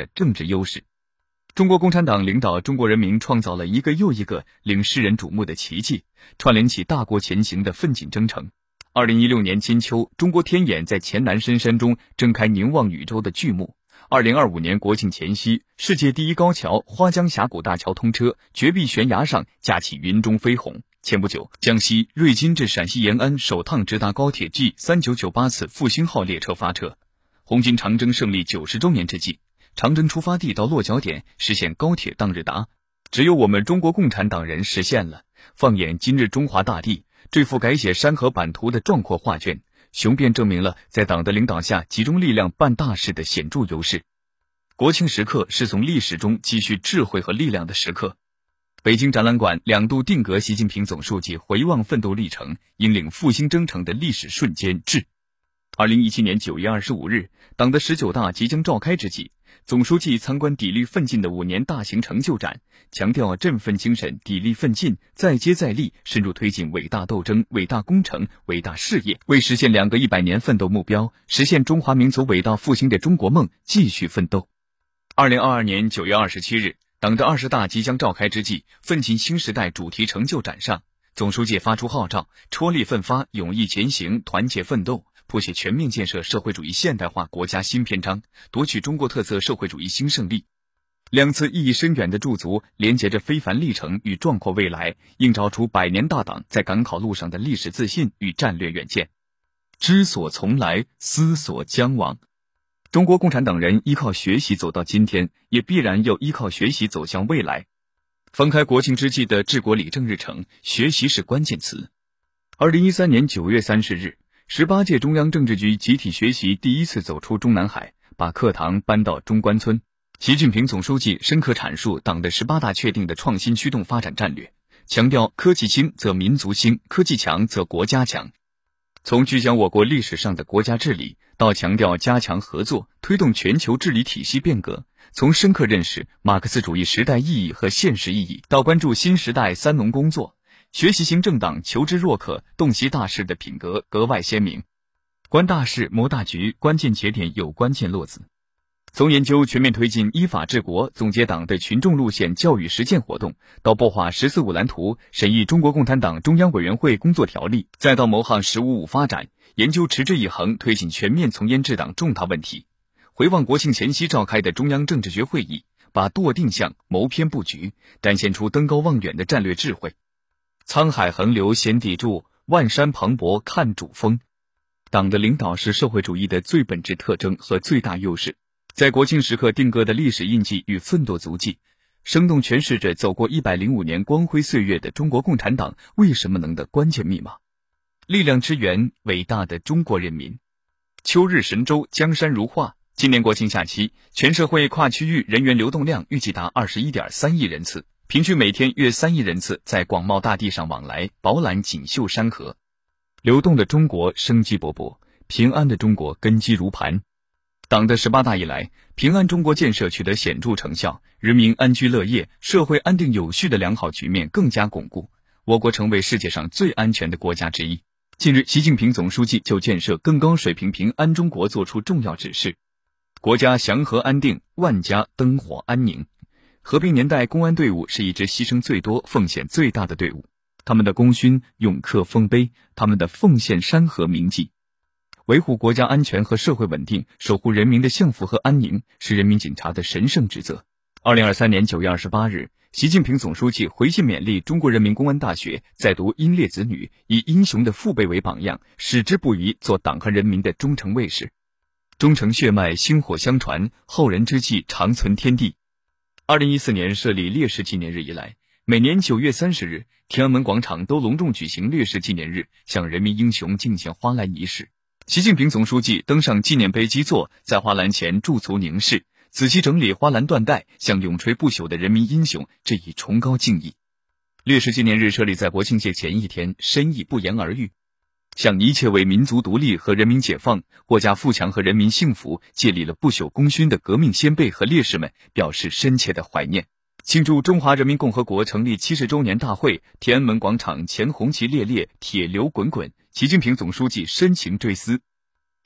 的政治优势。中国共产党领导中国人民创造了一个又一个令世人瞩目的奇迹，串联起大国前行的奋进征程。2016年金秋，中国天眼在黔南深山中睁开凝望宇宙的巨幕。2025年国庆前夕，世界第一高桥花江峡谷大桥通车，绝壁悬崖上架起云中飞鸿。前不久，江西瑞金至陕西延安首趟直达高铁 G3998次复兴号列车发车。红军长征胜利90周年之际，长征出发地到落脚点实现高铁当日达，只有我们中国共产党人实现了。放眼今日中华大地，这幅改写山河版图的壮阔画卷，雄辩证明了在党的领导下集中力量办大事的显著优势。国庆时刻是从历史中积蓄智慧和力量的时刻。北京展览馆2度定格习近平总书记回望奋斗历程、引领复兴征程的历史瞬间致。2017年9月25日，党的19大即将召开之际，总书记参观砥砺奋进的5年大型成就展，强调振奋精神、砥砺奋进、再接再厉，深入推进伟大斗争、伟大工程、伟大事业，为实现2个100年奋斗目标，实现中华民族伟大复兴的中国梦继续奋斗。2022年9月27日，党的20大即将召开之际，奋进新时代主题成就展上，总书记发出号召，踔厉奋发，勇毅前行，团结奋斗，谱写全面建设社会主义现代化国家新篇章，夺取中国特色社会主义新胜利。2次意义深远的驻足，连接着非凡历程与壮阔未来，映照出100年大党在赶考路上的历史自信与战略远见。知所从来，思所将往。中国共产党人依靠学习走到今天，也必然要依靠学习走向未来。翻开国庆之际的治国理政日程，学习是关键词。2013年9月30日，18届中央政治局集体学习第一次走出中南海，把课堂搬到中关村。习近平总书记深刻阐述党的18大确定的创新驱动发展战略，强调科技兴则民族兴，科技强则国家强。从聚焦我国历史上的国家治理，到强调加强合作，推动全球治理体系变革；从深刻认识马克思主义时代意义和现实意义，到关注新时代三农工作，学习型政党求知若渴、洞悉大事的品格格外鲜明。观大事、谋大局，关键节点有关键落子。从研究全面推进依法治国，总结党的群众路线教育实践活动，到擘画“十四五”蓝图，审议中国共产党中央委员会工作条例，再到谋划“十五五”发展，研究持之以恒推进全面从严治党重大问题。回望国庆前夕召开的中央政治局会议，把舵定向，谋篇布局，展现出登高望远的战略智慧。沧海横流显砥柱，万山磅礴看主峰。党的领导是社会主义的最本质特征和最大优势。在国庆时刻定格的历史印记与奋斗足迹，生动诠释着走过105年光辉岁月的中国共产党为什么能的关键密码。力量之源，伟大的中国人民。秋日神州，江山如画。今年国庆假期，全社会跨区域人员流动量预计达21.3亿人次，平均每天约3亿人次在广袤大地上往来，饱览锦绣山河。流动的中国生机勃勃，平安的中国根基如磐。党的18大以来，平安中国建设取得显著成效，人民安居乐业、社会安定有序的良好局面更加巩固，我国成为世界上最安全的国家之一。近日，习近平总书记就建设更高水平平安中国作出重要指示。国家祥和安定，万家灯火安宁。和平年代，公安队伍是一支牺牲最多、奉献最大的队伍，他们的功勋永刻丰碑，他们的奉献山河铭记。维护国家安全和社会稳定，守护人民的幸福和安宁，是人民警察的神圣职责。2023年9月28日，习近平总书记回信勉励中国人民公安大学在读英烈子女，以英雄的父辈为榜样，矢志不渝做党和人民的忠诚卫士。忠诚血脉薪火相传，后人之际长存天地。2014年设立烈士纪念日以来，每年9月30日，天安门广场都隆重举行烈士纪念日，向人民英雄敬献花篮仪式。习近平总书记登上纪念碑基座，在花篮前驻足凝视，仔细整理花篮缎带，向永垂不朽的人民英雄致以崇高敬意。烈士纪念日设立在国庆节前一天，深意不言而喻，向一切为民族独立和人民解放、国家富强和人民幸福建立了不朽功勋的革命先辈和烈士们表示深切的怀念。庆祝中华人民共和国成立70周年大会，天安门广场前红旗猎猎，铁流滚滚，习近平总书记深情追思。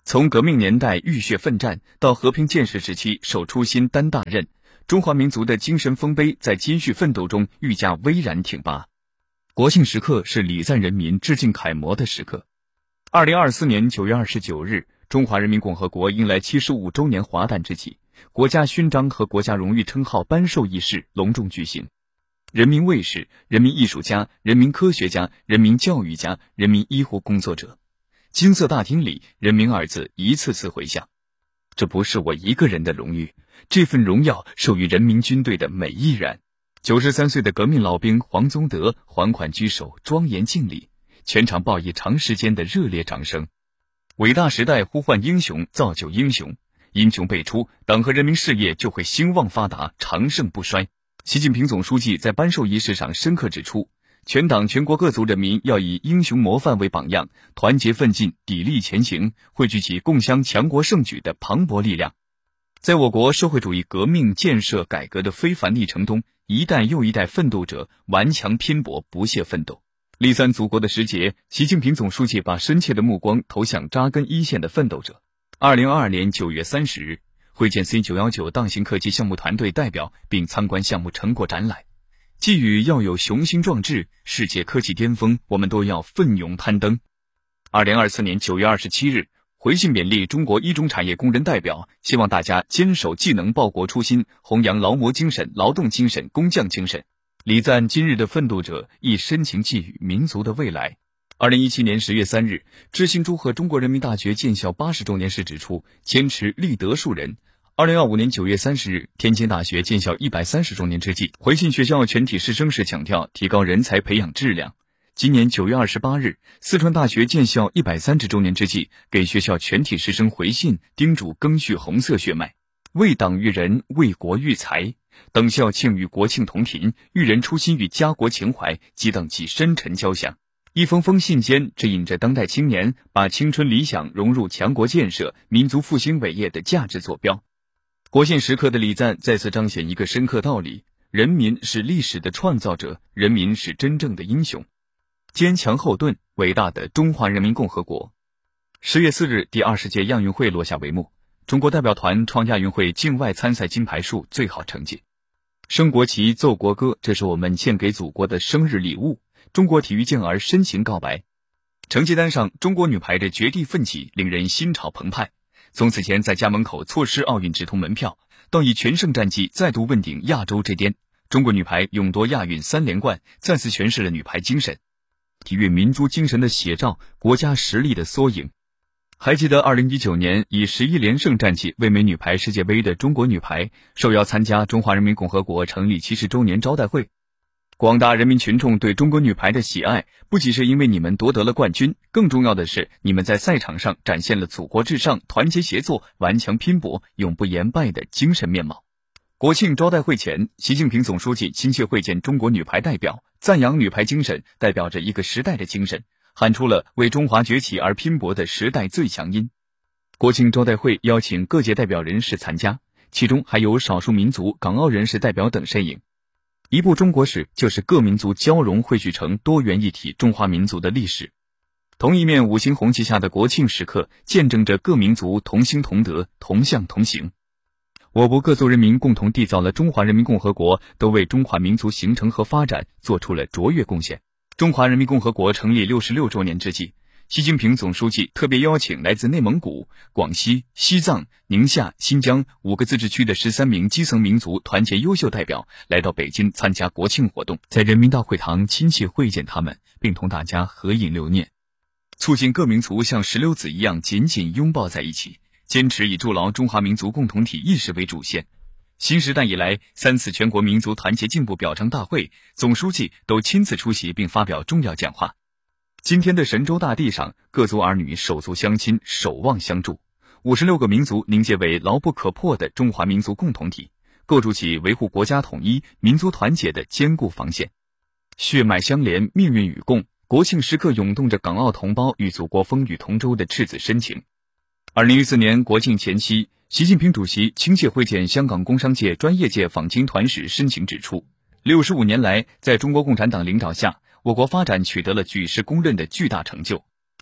从革命年代浴血奋战到和平建设时期守初心担大任，中华民族的精神丰碑在艰巨奋斗中愈加巍然挺拔。国庆时刻是礼赞人民、致敬楷模的时刻。2024年9月29日，中华人民共和国迎来75周年华诞之际，国家勋章和国家荣誉称号颁授仪式隆重举行。人民卫士、人民艺术家、人民科学家、人民教育家、人民医护工作者，金色大厅里人民二字一次次回响。这不是我一个人的荣誉，这份荣耀授予人民军队的每一人。93岁的革命老兵黄宗德缓缓居首，庄严敬礼，全场报以长时间的热烈掌声。伟大时代呼唤英雄，造就英雄，英雄辈出，党和人民事业就会兴旺发达，长盛不衰。习近平总书记在颁授仪式上深刻指出，全党全国各族人民要以英雄模范为榜样，团结奋进，砥砺前行，汇聚起共襄强国盛举的磅礴力量。在我国社会主义革命建设改革的非凡历程中，一代又一代奋斗者顽强拼搏，不懈奋斗。礼赞祖国的时节，习近平总书记把深切的目光投向扎根一线的奋斗者。2022年9月30日，会见 C919 大型客机项目团队代表，并参观项目成果展览。寄语要有雄心壮志，世界科技巅峰，我们都要奋勇攀登。2024年9月27日，回信勉励中国一中产业工人代表，希望大家坚守技能报国初心，弘扬劳模精神、劳动精神、工匠精神，礼赞今日的奋斗者，亦深情寄予民族的未来。2017年10月3日，致信祝贺中国人民大学建校80周年时指出，坚持立德树人。2025年9月30日，天津大学建校130周年之际，回信学校全体师生时强调提高人才培养质量。今年9月28日，四川大学建校130周年之际，给学校全体师生回信，叮嘱赓续红色血脉，为党育人，为国育才。等校庆与国庆同频，育人初心与家国情怀，即等其深沉交响。一封封信间指引着当代青年把青春理想融入强国建设、民族复兴伟业的价值坐标。国庆时刻的礼赞再次彰显一个深刻道理：人民是历史的创造者，人民是真正的英雄。坚强后盾，伟大的中华人民共和国。10月4日，第20届亚运会落下帷幕，中国代表团创亚运会境外参赛金牌数最好成绩。升国旗、奏国歌，这是我们献给祖国的生日礼物。中国体育健儿深情告白。成绩单上，中国女排的绝地奋起令人心潮澎湃。从此前在家门口错失奥运直通门票，到以全胜战绩再度问鼎亚洲之巅，中国女排勇夺亚运3连冠，再次诠释了女排精神。体育民族精神的写照，国家实力的缩影。还记得2019年以11连胜战绩卫冕女排世界杯的中国女排，受邀参加中华人民共和国成立70周年招待会。广大人民群众对中国女排的喜爱，不仅是因为你们夺得了冠军，更重要的是你们在赛场上展现了祖国至上、团结协作、顽强拼搏、永不言败的精神面貌。国庆招待会前，习近平总书记亲切会见中国女排代表，赞扬女排精神代表着一个时代的精神，喊出了为中华崛起而拼搏的时代最强音。国庆招待会邀请各界代表人士参加，其中还有少数民族、港澳人士代表等身影。一部中国史，就是各民族交融汇聚成多元一体中华民族的历史。同一面五星红旗下的国庆时刻，见证着各民族同心同德、同向同行。我国各族人民共同缔造了中华人民共和国，都为中华民族形成和发展做出了卓越贡献。中华人民共和国成立66周年之际，习近平总书记特别邀请来自内蒙古、广西、西藏、宁夏、新疆5个自治区的13名基层民族团结优秀代表来到北京参加国庆活动，在人民大会堂亲切会见他们，并同大家合影留念，促进各民族像石榴籽一样紧紧拥抱在一起，坚持以筑牢中华民族共同体意识为主线。新时代以来3次全国民族团结进步表彰大会，总书记都亲自出席并发表重要讲话。今天的神州大地上，各族儿女手足相亲，守望相助，56个民族凝结为牢不可破的中华民族共同体，构筑起维护国家统一、民族团结的坚固防线。血脉相连，命运与共，国庆时刻涌动着港澳同胞与祖国风雨同舟的赤子深情。2014年国庆前夕，习近平主席亲切会见香港工商界、专业界访京团时深情指出，65年来，在中国共产党领导下，我国发展取得了举世公认的巨大成就。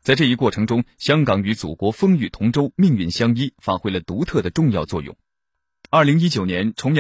在这一过程中，香港与祖国风雨同舟，命运相依，发挥了独特的重要作用。2019年重阳